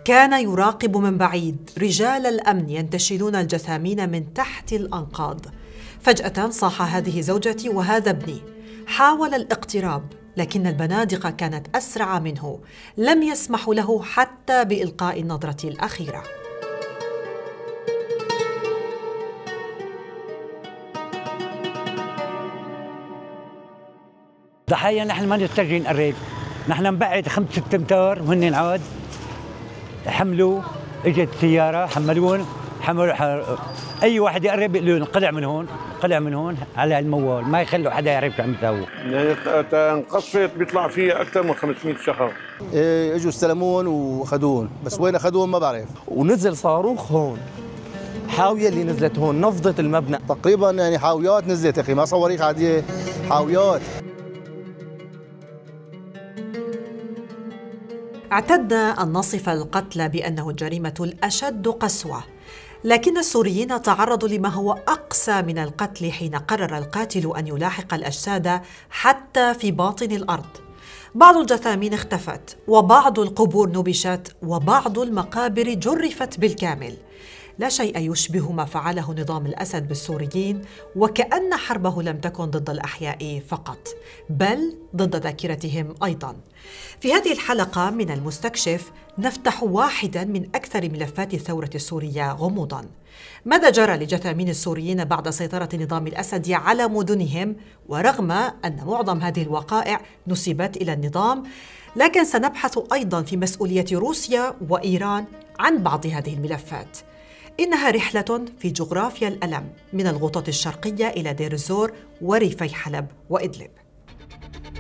كان يراقب من بعيد رجال الأمن ينتشلون الجثامين من تحت الأنقاض. فجأة صاح: هذه زوجتي وهذا ابني. حاول الاقتراب، لكن البنادق كانت أسرع منه، لم يسمحوا له حتى بإلقاء النظرة الأخيرة. ضحايا نحن ما نستجي نقرب، نحن نبعد 5-6 أمتار وهن عاد حملوا، اجت سيارة حملوا اي واحد يقرب يقول له انقلع من هون، انقلع من هون على الموال، ما يخلوا حدا يعرف شو عم يسوي. يعني انقصت بيطلع فيها اكثر من 500 شخص. اجوا استلمون واخذون، بس وين اخذون ما بعرف. ونزل صاروخ هون، حاويه اللي نزلت هون نفضت المبنى تقريبا، يعني حاويات نزلت يا اخي، ما صواريخ عاديه، حاويات. اعتد أن نصف القتل بأنه الجريمة الأشد قسوة، لكن السوريين تعرضوا لما هو أقسى من القتل حين قرر القاتل أن يلاحق الأجساد حتى في باطن الأرض. بعض الجثامين اختفت، وبعض القبور نبشت، وبعض المقابر جرفت بالكامل. لا شيء يشبه ما فعله نظام الأسد بالسوريين، وكأن حربه لم تكن ضد الأحياء فقط، بل ضد ذاكرتهم أيضاً. في هذه الحلقة من المستكشف نفتح واحداً من أكثر ملفات الثورة السورية غموضاً. ماذا جرى لجثامين السوريين بعد سيطرة نظام الأسد على مدنهم، ورغم أن معظم هذه الوقائع نسبت إلى النظام؟ لكن سنبحث أيضاً في مسؤولية روسيا وإيران عن بعض هذه الملفات. إنها رحلة في جغرافيا الألم، من الغوطة الشرقية إلى دير الزور وريفي حلب وإدلب.